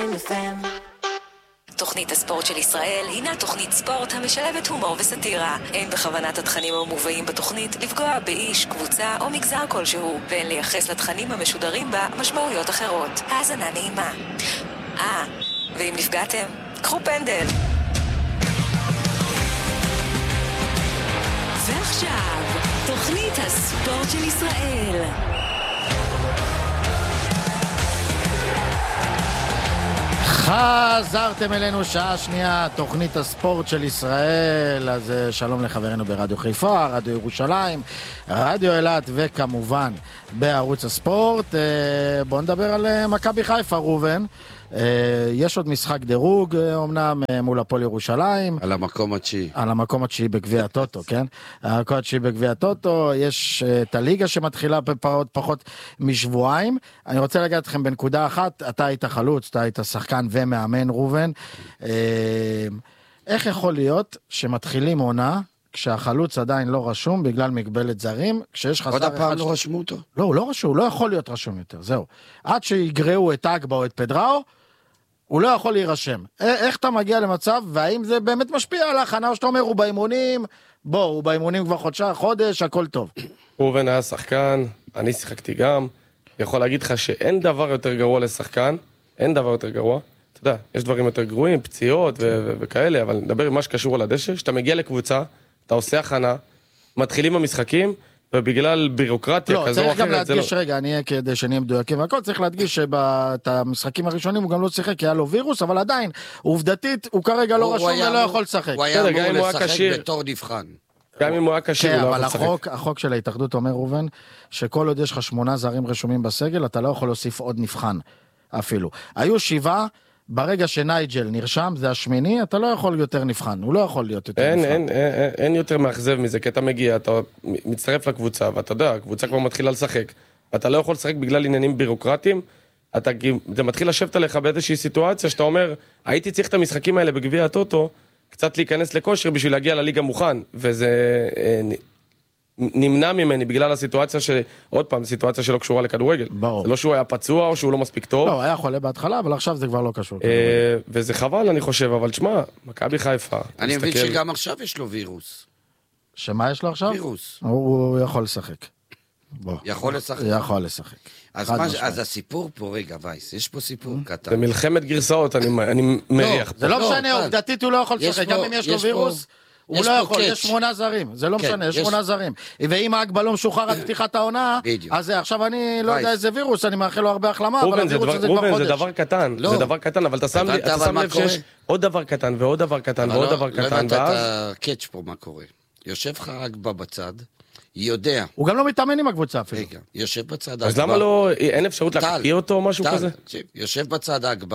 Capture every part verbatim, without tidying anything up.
תוכנית הספורט של ישראל הינה תוכנית ספורט המשלבת הומור וסטירה. אין בכוונת התכנים המובאים בתוכנית לפגוע באיש, קבוצה או מגזר כלשהו, ואין לייחס לתכנים המשודרים בה משמעויות אחרות. האזנה נעימה. אה, ואם נפגעתם, קחו פנדל. ועכשיו, תוכנית הספורט של ישראל. חזרתם אלינו שעה שנייה, תוכנית הספורט של ישראל. אז שלום לחברינו ברדיו חיפה, רדיו ירושלים, רדיו אילת וכמובן בערוץ הספורט. בואו נדבר על מכבי חיפה, רובן. יש עוד משחק דירוג אמנם מול הפועל ירושלים על המקום התשיעי על המקום התשיעי בגביע הטוטו, כן? המקום התשיעי בגביע הטוטו. יש את הליגה שמתחילה בפחות פחות משבועיים. אני רוצה להגיד אתכם בנקודה אחת, אתה היית חלוץ, אתה היית שחקן ומאמן, רובן. איך יכול להיות שמתחילים עונה כשהחלוץ עדיין לא רשום בגלל מגבלת זרים, כשיש חסר... עוד הפעם לא רשמו אותו? לא, הוא לא רשום, הוא לא יכול להיות רשום יותר, זהו. עד שיגרעו את אגבה או את פדראו, הוא לא יכול להירשם. איך אתה מגיע למצב, והאם זה באמת משפיע על ההכנה, או שאתה אומר, הוא באימונים, בוא, הוא באימונים כבר חודשה, חודש, הכל טוב. רובן היה שחקן, אני שיחקתי גם, יכול להגיד לך שאין דבר יותר גרוע לשחקן, אין דבר יותר גרוע, אתה יודע, יש דברים יותר גרועים, פציעות ו- וכאלה, אבל נדבר עם מה שקשור על הדשא, שאתה מגיע לקבוצה, אתה עושה הכנה, מתחילים המשחקים, ובגלל בירוקרטיה לא, כזו או אחרת, צריך גם להדגיש, לא... רגע, אני אהיה כדי שנהיה מדויקים, והכל צריך להדגיש שאת המשחקים הראשונים הוא גם לא שיחק, כי היה לו וירוס, אבל עדיין, עובדתית, הוא כרגע לא רשום ולא יכול לשחק. הוא היה אמור לשחק בתור נבחן. גם אם הוא היה קשיר, הוא לא יכול לשחק. אבל החוק, החוק של ההתאחדות אומר, רובן, שכל עוד יש לך שמונה זרים רשומים בסגל, אתה לא יכול להוסיף עוד נבחן, אפילו. היו שבעה, ברגע שנייג'ל נרשם, זה השמיני, אתה לא יכול יותר נבחן, הוא לא יכול להיות יותר אין, נבחן. אין, אין, אין יותר מאכזב מזה, כי אתה מגיע, אתה מצטרף לקבוצה, ואתה יודע, הקבוצה כבר מתחילה לשחק, ואתה לא יכול לשחק בגלל עניינים בירוקרטיים, אתה, זה מתחיל לשבת עליך באיזושהי סיטואציה, שאתה אומר, הייתי צריך את המשחקים האלה בגביע הטוטו, קצת להיכנס לכושר בשביל להגיע לליגה מוכן, וזה אה, נמנע ממני בגלל הסיטואציה של, עוד פעם, סיטואציה שלא קשורה לכדורגל. ברור. זה לא שהוא היה פצוע או שהוא לא מספיק טוב. לא, היה חולה בהתחלה, אבל עכשיו זה כבר לא קשור. אה, וזה חבל, אני חושב, אבל תשמע, מכבי חיפה. אני מבין תסתכל... שגם עכשיו יש לו וירוס. שמה יש לו עכשיו? וירוס. הוא, הוא יכול לשחק. בוא. יכול לשחק. יכול לשחק. אז, מה, אז הסיפור פה, רגע, וייס, יש פה סיפור קטן. זה מלחמת גרסאות, אני, אני מריח. זה לא לא, משנה, לא, עובדתית הוא לא יכול לשחק, גם אם יש לו וירוס. הוא יש לא פה יכול, קאץ'. יש שמונה זרים, זה לא כן, משנה, יש יש- שמונה זרים. ואם האגבה לא משוחרר עד פתיחת העונה, בדיוק. אז זה, עכשיו אני לא יודע וייס. איזה וירוס, אני מאחל לו הרבה החלמה, אבל רובן, זה הווירוס דבר- הזה כבר רובן, זה חודש. דבר קטן, לא. זה דבר קטן, אבל אתה שם הבנת לי- אתה אבל שם מה לב קורה? שיש עוד דבר קטן ועוד דבר קטן אבל ועוד לא- דבר לא קטן, הבנת ואז... את הקאץ' פה מה קורה. יושב לך אגבה בצד, יודע, הוא גם לא מתאמן עם הקבוצה אפילו. רגע, יושב בצד אגבה. אז למה לא, אין אפשרות טל, להקפיא אותו או משהו טל, כזה? תקשיב, יושב בצד אגבה,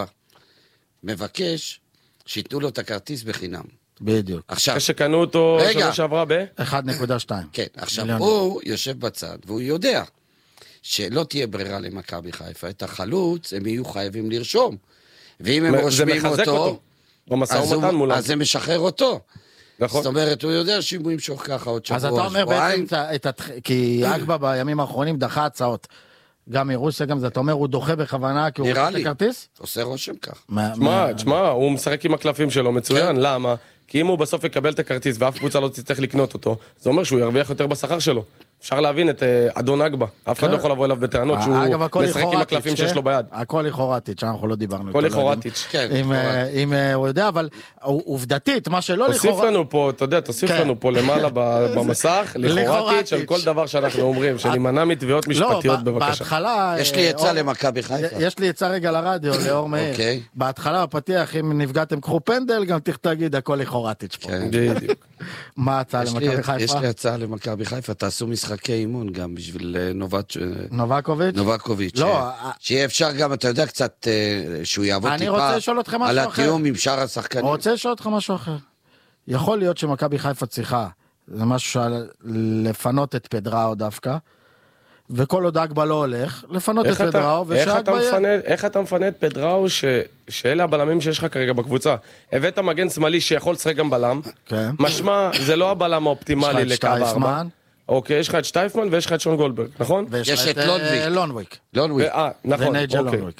מבקש שיתנו לו את הכרטיס בחינם. בדיוק. עכשיו, אחרי שקנו אותו רגע. שנה שעברה ב... אחת נקודה שתיים. כן, עכשיו מיליון. הוא יושב בצד, והוא יודע שלא תהיה ברירה למכבי חיפה. את החלוץ הם יהיו חייבים לרשום. ואם הם זה רושמים מחזק אותו, אותו. במשא אז הוא- ומתן מולם. אז זה משחרר אותו. נכון. זאת אומרת, הוא יודע שאם הוא ימשוך ככה עוד שבוע, אז אתה אומר שבועיים, בעצם, את הת- כי אגבה בימים האחרונים דחה הצעות. גם מרוסיה, גם זה, אתה אומר, הוא דוחה בכוונה, כי הוא נראה רוצה את לי. הכרטיס? עושה רושם כך. מה- תשמע, מה- תשמע, הוא משחק עם הקלפים שלו, מצוין, כן. למה? כי אם הוא בסוף יקבל את הכרטיס ואף קבוצה לא תצטרך לקנות אותו, זה אומר שהוא ירוויח יותר בשכר שלו. אפשר להבין את אה, אדון אגבה, אף אחד לא יכול לבוא אליו בטענות שהוא אגב, הכל משחק עם לכאורתיץ', הקלפים כן? שיש לו ביד. הכל לכאורתיץ', שאנחנו לא דיברנו. הכל איתו, לא יודעים. לכאורתיץ'. כן, אם, אה, אם אה, הוא יודע, אבל עובדתית, מה שלא תוסיף לכאורה... לנו פה, אתה יודע, תוסיף כן. לנו פה למעלה ב- במסך, לכאורתית לכאורתיץ'. של כל דבר שאנחנו אומרים, שנמנע מתביעות משפטיות לא, ב- בבקשה. בהתחלה... יש אה, לי עצה אור- למכבי חיפה. יש לי עצה רגע לרדיו, לאור מאיר. אוקיי. בהתחלה, בפתיח, אם נפגעתם קחו פנדל, גם תגיד הכל לכאורתיץ' פה. כן. בדיוק. מה ההצעה יש לי- למכבי יש חיפה? לי הצעה למכבי חיפה, תעשו משחקי אימון גם בשביל אה, נובט... נובקוביץ'? נובקוביץ'. לא, ש- אה, שיהיה אפשר גם, אתה יודע, קצת, אה, שהוא יעבוד אני טיפה רוצה לשאול אתכם משהו על אחר. התיאום עם שאר השחקנים. רוצה לשאול אותך משהו אחר. יכול להיות שמכבי חיפה צריכה, זה משהו של לפנות את פדראו דווקא, וכל עוד אגבה לא הולך, לפנות את איך אתה- פדראו, איך אתה ושאגבה יהיה... מפנה- איך אתה מפנה את פדראו ש- שאלה הבלמים שיש לך כרגע בקבוצה? הבאת מגן שמאלי שיכול לשחק גם בלם, כן. משמע זה לא הבלם יש לך האופטימלי את לקו ארבע. שטייפמן, אוקיי, יש לך את שטייפמן ויש לך את שון גולדברג, נכון? ויש יש לך את את לונדוויק. אה, לונדוויק. לונדוויק. אה, נכון, ונייג'ל אוקיי. לונדוויק.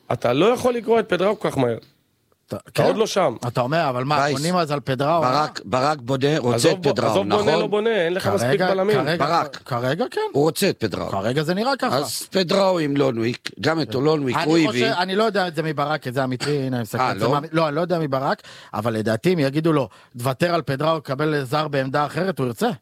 אתה לא יכול לקרוא את פדראו כל כך מהר. אתה עוד לא שם. אתה אומר, אבל מה, בונים אז על פדראו? ברק בונה, רוצה את פדראו, נכון? עזוב בונה, לא בונה, אין לך מספיק בלמים. ברק. כרגע כן. הוא רוצה את פדראו. כרגע זה נראה ככה. אז פדראו עם לונוויק, גם את לונוויק הוא הביא. אני לא יודע את זה מברק, כי זה אמיתי, הנה, אה, לא? לא, אני לא יודע מברק, אבל לדעתי, אם יגידו לו, דוותר על פדראו, קבל זר בעמדה אחרת, הוא ירצה.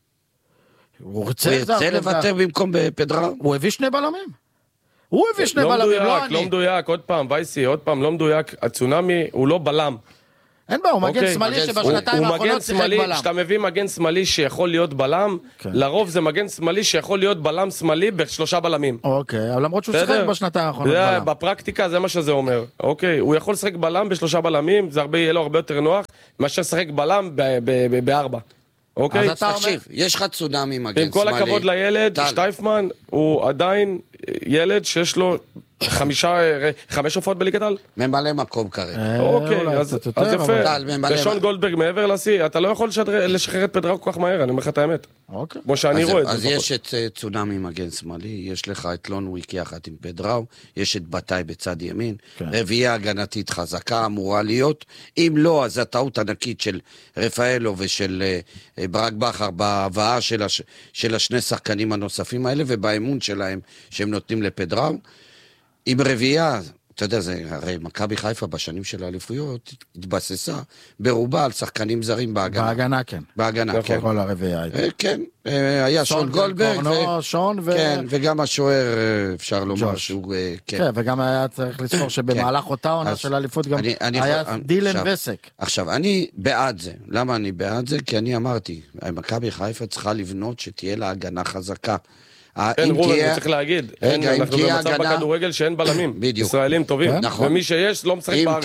הוא ירצה לוותר במקום בפדראו? הוא הביא שני בלמים. הוא הביא שני בלמים, לא אני. לא מדויק, עוד פעם, וייסי, עוד פעם, לא מדויק, הצונמי הוא לא בלם. אין בה, הוא מגן שמאלי שבשנתיים האחרונות שיחק בלם. כשאתה מביא מגן שמאלי שיכול להיות בלם, לרוב זה מגן שמאלי שיכול להיות בלם שמאלי בשלושה בלמים. אוקיי, אבל למרות שהוא שיחק בשנתיים האחרונות בלם. בפרקטיקה זה מה שזה אומר. אוקיי, הוא יכול לשחק בלם בשלושה בלמים, זה יהיה לו הרבה יותר נוח, מאשר לשחק בלם בארבע. אוקיי? אז תקשיב, יש לך צונאמי מגן שמאלי. עם כל הכבוד לילד, שטייפמן הוא עדיין ילד שיש לו חמישה, חמש הופעות בליגת העל. ממלא מקום כרגע. אוקיי, אז יפה. ושון גולדברג מעבר לשיא, אתה לא יכול לשחרר את פדראו כל כך מהר, אני אומר לך את האמת. כמו שאני רואה את זה. אז יש את צונאמי מגן שמאלי, יש לך את לונוויק יחד עם פדראו, יש את בתאי בצד ימין, רביעייה הגנתית חזקה אמורה להיות, אם לא, אז הטעות ענקית של רפאלו ושל ברק בכר בהבאה של השני שחקנים הנוספים האלה, ובאמון שלהם שהם נותנים לפדראו. עם רביעייה, אתה יודע, זה, הרי מכבי חיפה בשנים של האליפויות התבססה ברובה על שחקנים זרים בהגנה. בהגנה, כן. בהגנה, כן. כל הרביעייה. כן, היה שון גולדברג. שון ו... כן, וגם השוער, אפשר לומר שהוא... כן, וגם היה צריך לזכור שבמהלך אותה עונה של האליפות גם היה דילן וסק. עכשיו, אני בעד זה. למה אני בעד זה? כי אני אמרתי, מכבי חיפה צריכה לבנות שתהיה לה הגנה חזקה. כן, רובן, זה צריך להגיד. אנחנו במצב בכדורגל שאין בלמים. ישראלים טובים. ומי שיש לא משחק בארץ.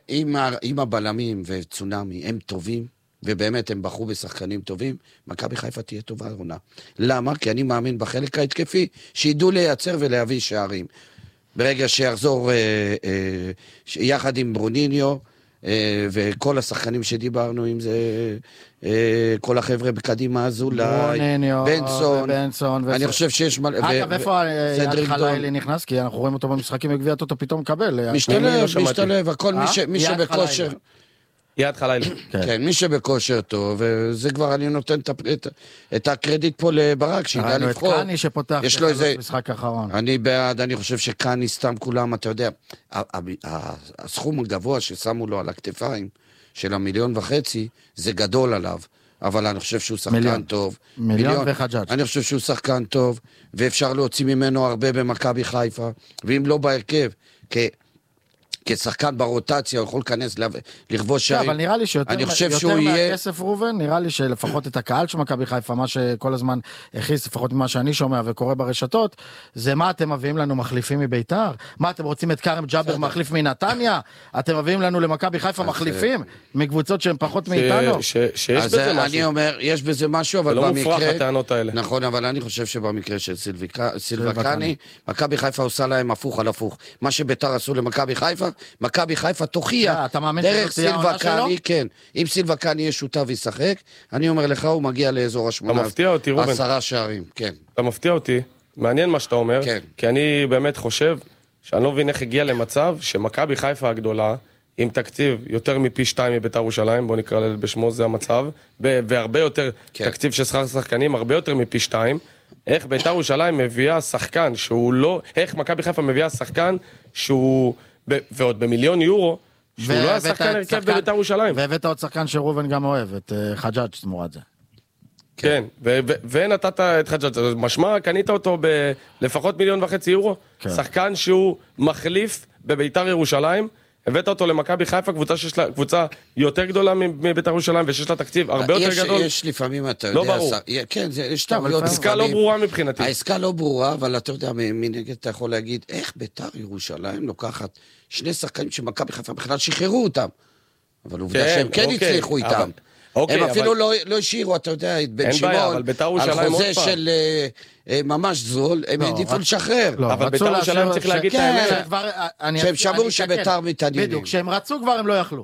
אם הבלמים וצונאמי הם טובים, ובאמת הם בחרו בשחקנים טובים, מכבי חיפה תהיה טובה עונה. למה? כי אני מאמין בחלק ההתקפי, שידעו לייצר ולהביא שערים. ברגע שיחזור יחד עם ברוניניו, וכל השחקנים שדיברנו, אם זה כל החבר'ה בקדימה אזולאי, בנסון, אני חושב שיש... אגב, איפה יד חלילי נכנס? כי אנחנו רואים אותו במשחקים בגביע הטוטו פתאום מקבל. משתלב, משתלב, הכל מי שבכושר... יד חלילי. כן, מי שבכושר טוב, וזה כבר אני נותן את הקרדיט פה לברק, שידע לבחור. ראינו את קני שפותח במשחק האחרון. אני בעד, אני חושב שקני סתם כולם, אתה יודע, הסכום הגבוה ששמו לו על הכתפיים, של המיליון וחצי, זה גדול עליו, אבל אני חושב שהוא שחקן טוב. מיליון וחג'אג'. אני חושב שהוא שחקן טוב, ואפשר להוציא ממנו הרבה במכבי חיפה, ואם לא בהרכב, כי... כשחקן ברוטציה, הוא יכול להיכנס לכבוש שערים. אבל נראה לי שיותר מהכסף רובן, נראה לי שלפחות את הקהל של מכבי חיפה, מה שכל הזמן הכיס, לפחות ממה שאני שומע וקורא ברשתות, זה מה אתם מביאים לנו מחליפים מביתר? מה אתם רוצים את קרם ג'אבר מחליף מנתניה? אתם מביאים לנו למכבי חיפה מחליפים? מקבוצות שהן פחות מאיתנו? שיש בזה משהו. אני אומר, יש בזה משהו, אבל במקרה... לא מופרך הטענות האלה. נכון, אבל אני חושב שבמקרה של סילבקני, מכבי חיפה עושה להם הפוך על הפוך. מה שביתר עשו למכבי חיפה, מכבי חיפה תוכיח דרך סילבקני, כן. אם סילבקני יהיה שותף וישחק, אני אומר לך, הוא מגיע לאזור השמונה. אתה מפתיע אותי, רובן. עשרה שערים, כן. אתה מפתיע אותי, מעניין מה שאתה אומר, כי אני באמת חושב שאני לא מבין איך הגיע למצב שמכבי חיפה הגדולה, עם תקציב יותר מפי שתיים מביתר ירושלים, בוא נקרא לזה בשמו, זה המצב, והרבה יותר תקציב של שכר שחקנים, הרבה יותר מפי שתיים, איך ביתר ירושלים מביאה שחקן שהוא לא, איך מכבי חיפה מביאה שחקן שהוא ועוד במיליון יורו, שהוא לא היה שחקן הרכב בביתר ירושלים. והבאת עוד שחקן שרובן גם אוהב, את חג'אג' תמורת זה. כן, ונתת את חג'אג', משמע, קנית אותו בלפחות מיליון וחצי יורו, שחקן שהוא מחליף בביתר ירושלים, הבאת אותו למכבי חיפה, קבוצה שיש לה, קבוצה יותר גדולה מביתר ירושלים, ושיש לה תקציב הרבה יותר גדול. יש לפעמים, אתה יודע... לא ברור. כן, יש טעויות. העסקה לא ברורה מבחינתי. העסקה לא ברורה, אבל אתה יודע, מנגד אתה יכול להגיד, איך ביתר ירושלים לוקחת שני שחקנים שמכבי חיפה בכלל שחררו אותם. אבל עובדה שהם כן הצליחו איתם. הם אפילו לא השאירו, אתה יודע, את בן שמעון, על חוזה של ממש זול, הם העדיפו לשחרר. אבל ביתר ירושלים צריך להגיד את האמת. שהם שמעו שביתר מתעניינים. בדיוק, כשהם רצו כבר הם לא יכלו.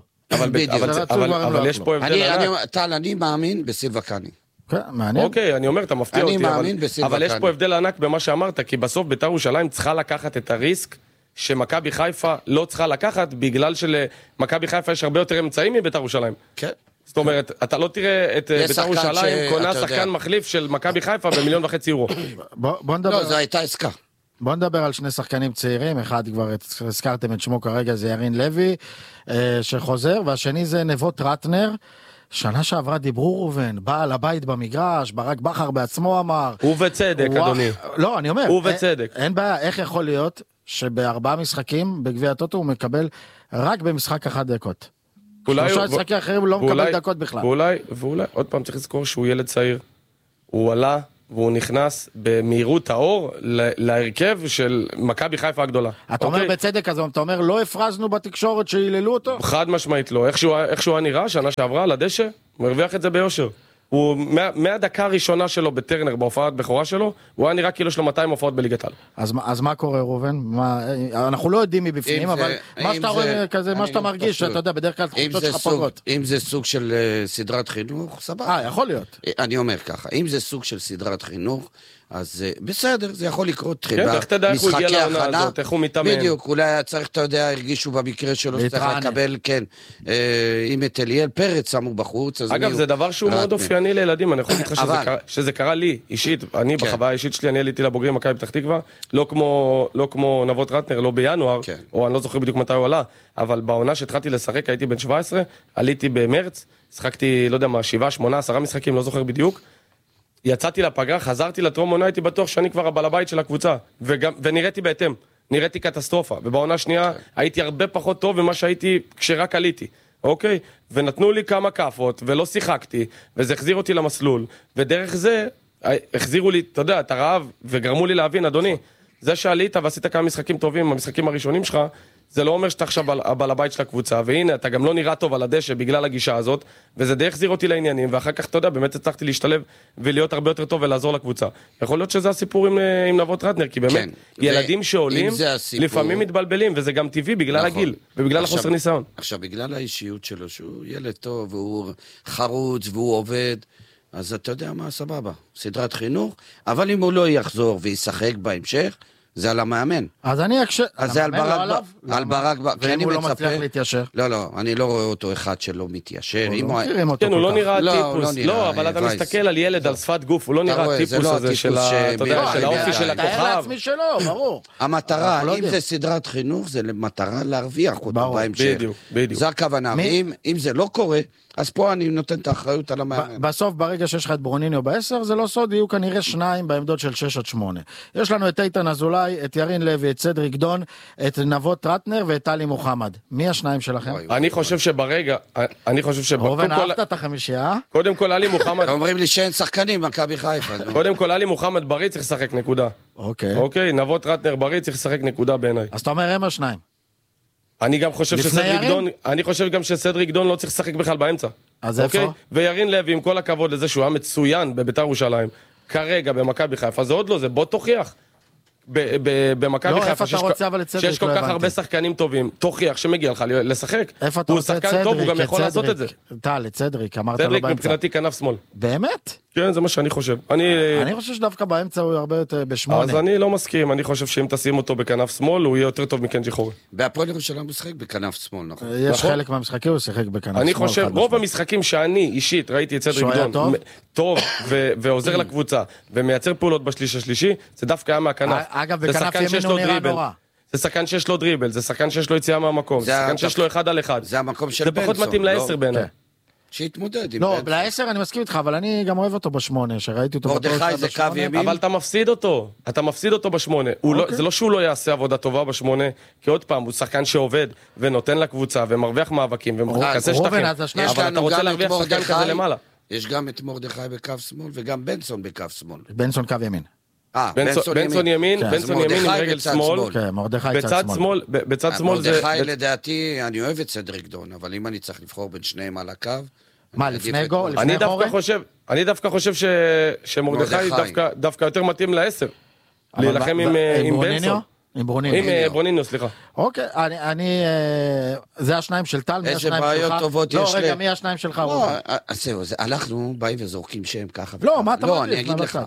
אבל יש פה הבדל ענק. טל, אני מאמין בסילבקני. מעניין. אוקיי, אני אומר, אתה מפתיע אותי, אני מאמין בסילבקני. אבל יש פה הבדל ענק במה שאמרת, כי בסוף ביתר ירושלים צריכה לקחת את הריסק שמכבי חיפה לא צריכה לקחת, בגלל שלמכבי חיפה יש הרבה יותר אמצעים מבית"ר ירושלים. כן. זאת אומרת, אתה לא תראה את בית"ר ירושלים קונה שחקן מחליף של מכבי חיפה במיליון וחצי יורו. בוא נדבר... לא, זו הייתה עסקה. בוא נדבר על שני שחקנים צעירים, אחד כבר הזכרתם את שמו כרגע, זה ירין לוי, שחוזר, והשני זה נבות רטנר, שנה שעברה דיברו רובן, בעל הבית במגרש, ברק בכר בעצמו אמר. ובצדק, אדוני. לא, אני אומר. ובצדק. אין בעיה, איך יכול להיות שבארבעה משחקים בגביע הטוטו הוא מקבל רק במשחק אחד דקות? שלושה משחקים אחרים הוא לא מקבל דקות בכלל. ואולי, ואולי, עוד פעם צריך לזכור שהוא ילד צעיר. הוא עלה והוא נכנס במהירות האור להרכב של מכבי חיפה הגדולה. אתה אומר בצדק, אז אתה אומר לא הפרזנו בתקשורת שהיללו אותו? חד משמעית לא. איך שהוא היה נראה, שנה שעברה לדשא, הוא הרוויח את זה ביושר. הוא, מהדקה הראשונה שלו בטרנר, בהופעת בכורה שלו, הוא היה נראה כאילו יש לו מאתיים הופעות בליגת העל. אז, אז מה קורה, רובן? מה, אנחנו לא יודעים מבפנים, אבל זה, מה שאתה רואה כזה, מה שאתה מרגיש, שאתה יודע, בדרך כלל תחושות שלך פוגעות. אם זה סוג של uh, סדרת חינוך, סבבה. אה, יכול להיות. אני אומר ככה, אם זה סוג של סדרת חינוך, אז uh, בסדר, זה יכול לקרות כן, איך תדע איך הוא הגיע לעונה הזאת, איך הוא מתאמן. בדיוק, אולי צריך, אתה יודע, הרגישו במקרה שלו, שצריך לקבל, כן, אם את אליאל פרץ שמו בחוץ, אגב, זה דבר שהוא מאוד אופייני לילדים, אני יכול להגיד לך שזה קרה לי, אישית, אני בחוויה האישית שלי, אני עליתי לבוגרים מכבי פתח תקווה, לא כמו נבות רטנר, לא בינואר, או אני לא זוכר בדיוק מתי הוא עלה, אבל בעונה שהתחלתי לשחק, הייתי בן שבע עשרה, עליתי במרץ, שחקתי, לא יודע מה, שבעה, שמונה, עשרה משחקים, לא זוכר בדיוק. יצאתי לפגרה, חזרתי לטרום עונה, הייתי בטוח שאני כבר הבעל הבית של הקבוצה, וגם, ונראיתי בהתאם, נראיתי קטסטרופה, ובעונה שנייה הייתי הרבה פחות טוב ממה שהייתי כשרק עליתי, אוקיי? ונתנו לי כמה כפות, ולא שיחקתי, וזה החזיר אותי למסלול, ודרך זה, החזירו לי, אתה יודע, את הרעב, וגרמו לי להבין, אדוני, זה שעלית ועשית כמה משחקים טובים, המשחקים הראשונים שלך, זה לא אומר שאתה עכשיו הבעל הבית של הקבוצה, והנה, אתה גם לא נראה טוב על הדשא בגלל הגישה הזאת, וזה די החזיר אותי לעניינים, ואחר כך, אתה יודע, באמת הצלחתי להשתלב ולהיות הרבה יותר טוב ולעזור לקבוצה. יכול להיות שזה הסיפור עם, עם נבות רטנר, כי באמת, כן. ילדים ו- שעולים, הסיפור... לפעמים מתבלבלים, וזה גם טבעי בגלל נכון. הגיל, ובגלל עכשיו, החוסר ניסיון. עכשיו, בגלל האישיות שלו, שהוא ילד טוב, והוא חרוץ, והוא עובד, אז אתה יודע מה, סבבה, סדרת חינוך, אבל אם הוא לא יחזור וישחק בהמשך, זה על המאמן. אז אני אקשה... אז זה על ברק... על ברק... ואם הוא לא מצליח להתיישר? לא, לא, אני לא רואה אותו אחד שלא מתיישר. כן, הוא לא נראה טיפוס. לא, אבל אתה מסתכל על ילד, על שפת גוף, הוא לא נראה טיפוס הזה של האופי של הכוכב. תאר לעצמי שלו, ברור. המטרה, אם זה סדרת חינוך, זה למטרה להרוויח אותו בהמשך. בדיוק, בדיוק. זה הכוונה. אם זה לא קורה, אז פה אני נותן את האחריות על המאמן. בסוף, ברגע שיש לך את ברוניניו בעשר, זה לא סוד, יהיו כנראה שניים בעמדות של שש עד שמונה. יש לנו את איתן אזולאי, את ירין לוי, את סדריק דון, את נבות רטנר ואת טלי מוחמד. מי השניים שלכם? אני חושב שברגע, אני חושב שברגע... רובן, אהבת את החמישייה? קודם כל, עלי מוחמד... אומרים לי שאין שחקנים, מכבי חיפה. קודם כל, עלי מוחמד בריא צריך לשחק נקודה. אוקיי. אוקיי, נבות רטנר בריא צריך לשחק נקודה בעיניי. אז אתה אומר הם השניים. אני גם חושב שסדריק דון, אני חושב גם שסדריק דון לא צריך לשחק בכלל באמצע. אז איפה? וירין לוי, עם כל הכבוד לזה שהוא היה מצוין בבית"ר ירושלים, כרגע במכבי חיפה, זה עוד לא, זה בוא תוכיח. במכבי חיפה, שיש כל כך הרבה שחקנים טובים, תוכיח שמגיע לך לשחק. הוא שחקן טוב, הוא גם יכול לעשות את זה. טל, את סדריק, אמרת לו סדריק באמצע. מבחינתי כנף שמאל. באמת? כן, זה מה שאני חושב. אני חושב שדווקא באמצע הוא הרבה יותר בשמונה. אז אני לא מסכים, אני חושב שאם תשים אותו בכנף שמאל, הוא יהיה יותר טוב מקנג'י חורי. בהפועל ירושלים הוא שחק בכנף שמאל, נכון? יש חלק מהמשחקים הוא שחק בכנף שמאל. אני חושב, רוב המשחקים שאני אישית ראיתי את סדריק דון טוב ועוזר לקבוצה ומייצר פעולות בשליש השלישי, זה דווקא היה מהכנף. אגב, בכנף ימין הוא נראה נורא. זה שחקן שיש לו דריבל, זה שחקן שיש לו יציאה מהמקום, זה שחקן שיש לו אחד על אחד. זה המקום של בנסון. זה פחות מתאים לעשר בעיניי. שיתמודד עם לא, לעשר אני מסכים איתך, אבל אני גם אוהב אותו בשמונה, שראיתי אותו מרדכי זה קו ימין. אבל אתה מפסיד אותו, אתה מפסיד אותו בשמונה. זה לא שהוא לא יעשה עבודה טובה בשמונה, כי עוד פעם, הוא שחקן שעובד ונותן לקבוצה ומרוויח מאבקים ומכסה שטחים. אבל אתה רוצה להרוויח שחקן כזה למעלה. יש גם את מרדכי בקו שמאל וגם בנסון בקו שמאל. בנסון קו ימין. בנסון ימין, בנסון ימין עם רגל שמאל, בצד שמאל, בצד שמאל זה... מרדכי לדעתי, אני אוהב את סדריק דון, אבל אם אני צריך לבחור בין שניהם על הקו... מה, לפני גול? אני דווקא חושב, אני דווקא חושב שמרדכי דווקא יותר מתאים לעשר, להילחם עם בנסון. עם ברוניניו. עם ברוניניו, סליחה. אוקיי, אני... זה השניים של טל, מי השניים שלך? איזה בעיות טובות יש לי. לא, רגע, מי השניים שלך? לא, זהו, אנחנו באים וזורקים שם ככה. לא, מה אתה לא, אני אגיד לך.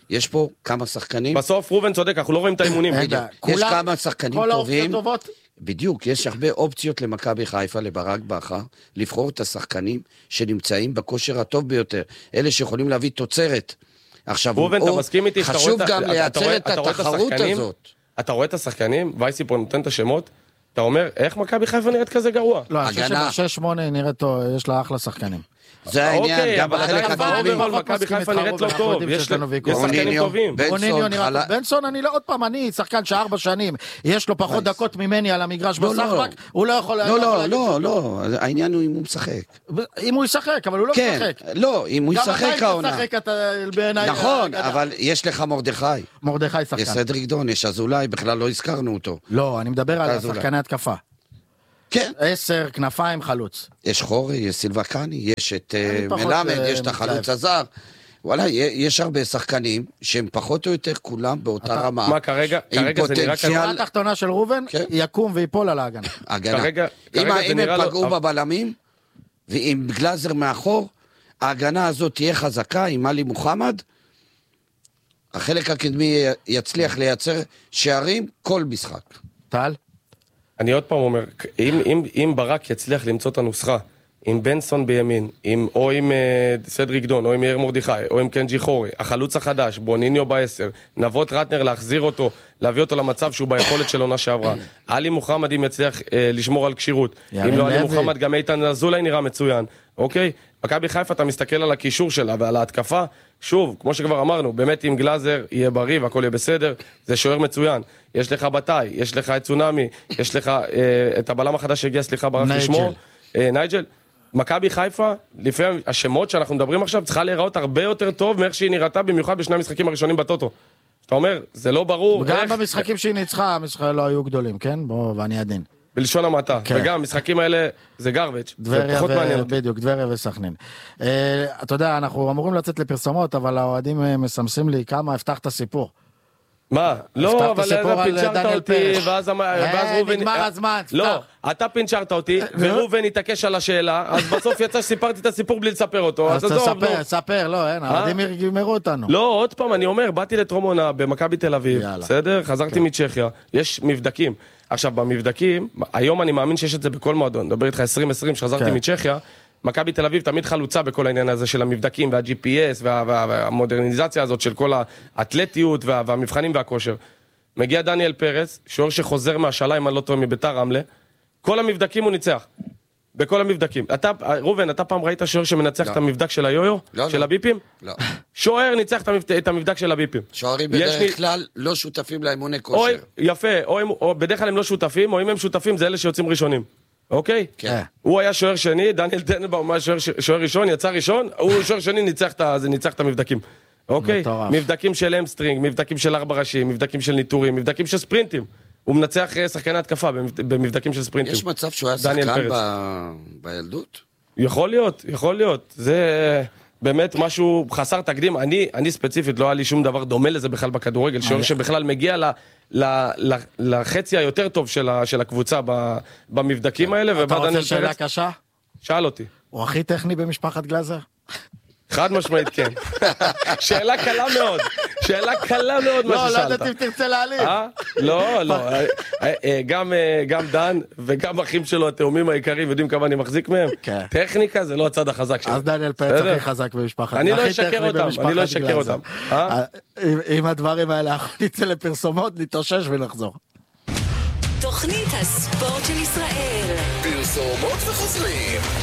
יש פה כמה שחקנים. בסוף רובן צודק, אנחנו לא רואים את האימונים. יש כמה שחקנים כל טובים. טובות. בדיוק, יש הרבה אופציות למכבי חיפה, לברק בכר, לבחור את השחקנים שנמצאים בכושר הטוב ביותר. אלה שיכולים להביא תוצרת. עכשיו, רובן, אתה מסכים איתי, חשוב גם לייצר את התחרות הזאת. אתה רואה את השחקנים, וייסי פה נותן את השמות, אתה אומר, איך מכבי חיפה נראית כזה גרוע? לא, אני חושב שב-שש שמונה נראית טוב, יש לה אחלה שחקנים. זה העניין, גם בחלק הקדמי. מכבי חיפה נראית לא טוב, יש שחקנים טובים. בנסון, אני לא, עוד פעם, אני שחקן שארבע שנים, יש לו פחות דקות ממני על המגרש בסחבק, הוא לא יכול... לא, לא, לא, לא, העניין הוא אם הוא משחק. אם הוא ישחק, אבל הוא לא משחק. לא, אם הוא ישחק העונה. גם אתה משחק, אתה בעיניי... נכון, אבל יש לך מרדכי. מרדכי שחקן. יש סדריק דון, יש אזולאי, בכלל לא הזכרנו אותו. לא, אני מדבר על שחקני התקפה. כן. עשר, כנפיים, חלוץ. יש חורי, יש סילבקני, יש את מלמד, יש את החלוץ הזר. וואלה, יש הרבה שחקנים שהם פחות או יותר כולם באותה רמה. מה, כרגע זה נראה כזה? השורה התחתונה של רובן, יקום ויפול על ההגנה. הגנה. אם הם פגעו בבלמים, ואם גלאזר מאחור, ההגנה הזאת תהיה חזקה עם עלי מוחמד, החלק הקדמי יצליח לייצר שערים כל משחק. טל? אני עוד פעם אומר, אם, אם, אם ברק יצליח למצוא את הנוסחה, עם בנסון בימין, עם, או עם uh, סדריק דון, או עם יאיר מרדכי, או עם קנג'י חורי, החלוץ החדש, בוניניו בעשר, נבות רטנר להחזיר אותו, להביא אותו למצב שהוא ביכולת של עונה שעברה. עלי מוחמד אם יצליח uh, לשמור על קשירות, אם לא עלי מוחמד גם איתן אזולאי נראה מצוין, אוקיי? מכבי חיפה אתה מסתכל על הקישור שלה ועל ההתקפה, שוב, כמו שכבר אמרנו, באמת אם גלאזר יהיה בריא והכל יהיה בסדר, זה שוער מצוין. יש לך בתאי, יש לך את צונאמי, יש לך אה, את הבלם החדש שהגיע, סליחה, ברח לשמור. אה, נייג'ל. מכבי חיפה, לפעמים השמות שאנחנו מדברים עכשיו, צריכה להיראות הרבה יותר טוב מאיך שהיא נראתה, במיוחד בשני המשחקים הראשונים בטוטו. אתה אומר, זה לא ברור. גם איך... במשחקים שהיא ניצחה, המשחקים לא היו גדולים, כן? בוא, ואני עדין. בלשון המעטה. כן. וגם, המשחקים האלה זה גרבץ'. זה פחות ו... מעניין אותי. בדיוק, דבריה וסכנין. Uh, אתה יודע, אנחנו אמורים לצאת לפרסומות, אבל האוהדים מסמסים לי כמה הבטחת סיפור. מה? לא, אבל אתה פינצ'רת אותי, ואז רובן... נגמר הזמן, לא, אתה פינצ'רת אותי, ורובן התעקש על השאלה, אז בסוף יצא שסיפרתי את הסיפור בלי לספר אותו, אז תספר, ספר, לא, אין, האוהדים יגמרו אותנו. לא, עוד פעם, אני אומר, באתי לטרומונה במכבי תל אביב, בסדר? חזרתי מצ'כיה, יש מבדקים. עכשיו, במבדקים, היום אני מאמין שיש את זה בכל מועדון, מדבר איתך עשרים עשרים שחזרתי מצ'כיה, מכבי תל אביב תמיד חלוצה בכל העניין הזה של המבדקים וה-ג'י פי אס וה- וה- והמודרניזציה הזאת של כל האתלטיות וה- והמבחנים והכושר. מגיע דניאל פרץ, שוער שחוזר מהשאלה אם אני לא טועה מביתר רמלה, כל המבדקים הוא ניצח. בכל המבדקים. אתה, רובן, אתה פעם ראית שוער שמנצח לא. את המבדק של היו-יו? לא, של לא. הביפים? לא. שוער ניצח את, המבד... את המבדק של הביפים. שוערים בדרך לי... כלל לא שותפים לאימוני כושר. או, יפה, או, או, או בדרך כלל הם לא שותפים, או אם הם שותפים זה אלה שיוצאים ראשונים. אוקיי? כן. הוא היה שוער שני, דניאל טננבאום היה שוער ראשון, יצא ראשון, הוא שוער שני, ניצח את המבדקים. אוקיי? מבדקים של אמסטרינג, מבדקים של ארבע ראשים, מבדקים של ניטורים, מבדקים של ספרינטים. הוא מנצח שחקני התקפה במבדקים של ספרינטים. יש מצב שהוא היה שחקן בילדות? יכול להיות, יכול להיות. זה באמת משהו חסר תקדים. אני, אני ספציפית לא היה לי שום דבר דומה לזה בכלל בכדורגל, שוער שבכלל מגיע ל... לחצי היותר טוב של הקבוצה במבדקים האלה. אתה רוצה שאלה קשה? שאל אותי. הוא הכי טכני במשפחת גלאזר? חד משמעית כן. שאלה קלה מאוד. שאלה קלה מאוד מה ששאלת. לא, לא יודעת אם תרצה להעליב. לא, לא. גם דן וגם אחים שלו, התאומים העיקריים, יודעים כמה אני מחזיק מהם. טכניקה זה לא הצד החזק שלו. אז דניאל פרץ הכי חזק במשפחת. אני לא אשקר אותם, אני לא אשקר אותם. עם הדברים האלה, אנחנו נצא לפרסומות, נתאושש ונחזור. תוכנית הספורט של ישראל. פרסומות וחוזרים.